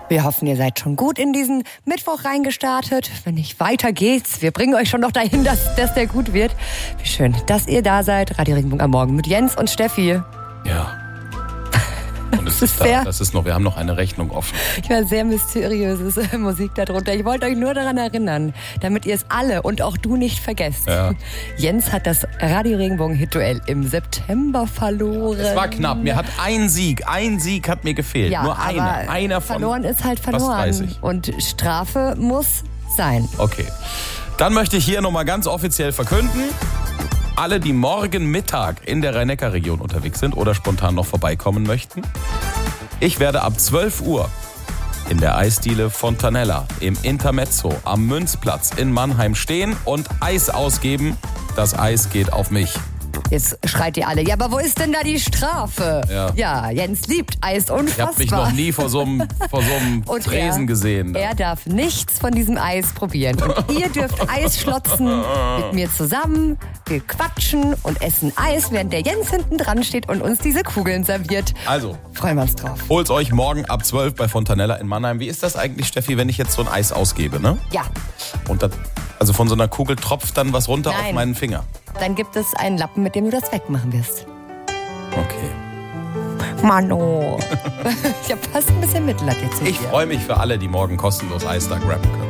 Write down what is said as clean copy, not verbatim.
Wir hoffen, ihr seid schon gut in diesen Mittwoch reingestartet. Wenn nicht, weiter geht's. Wir bringen euch schon noch dahin, dass der gut wird. Wie schön, dass ihr da seid. Radio Regenbogen am Morgen mit Jens und Steffi. Ja. Und es ist da, das ist noch, wir haben noch eine Rechnung offen. Ich war sehr mysteriöse Musik darunter. Ich wollte euch nur daran erinnern, damit ihr es alle und auch du nicht vergesst. Ja. Jens hat das Radio Regenbogen Hituell im September verloren. Es war knapp. Mir hat ein Sieg hat mir gefehlt. Ja, nur einer von verloren ist halt fast verloren. 30. Und Strafe muss sein. Okay. Dann möchte ich hier nochmal ganz offiziell verkünden, alle, die morgen Mittag in der Rhein-Neckar-Region unterwegs sind oder spontan noch vorbeikommen möchten, ich werde ab 12 Uhr in der Eisdiele Fontanella im Intermezzo am Münzplatz in Mannheim stehen und Eis ausgeben. Das Eis geht auf mich. Jetzt schreit ihr alle, ja, aber wo ist denn da die Strafe? Ja, Jens liebt Eis unfassbar. Ich habe mich noch nie vor so einem Tresen gesehen. Er darf nichts von diesem Eis probieren. Und ihr dürft Eis schlotzen mit mir zusammen. Wir quatschen und essen Eis, während der Jens hinten dran steht und uns diese Kugeln serviert. Also, freuen wir uns drauf. Holt's euch morgen ab 12 bei Fontanella in Mannheim. Wie ist das eigentlich, Steffi, wenn ich jetzt so ein Eis ausgebe, ne? Ja. Und das, also von so einer Kugel tropft dann was runter Nein. auf meinen Finger? Dann gibt es einen Lappen, mit dem du das wegmachen wirst. Okay. Mano. Ich habe fast ein bisschen Mitleid jetzt mit Ich dir. freue mich für alle, die morgen kostenlos Eis da grabben können.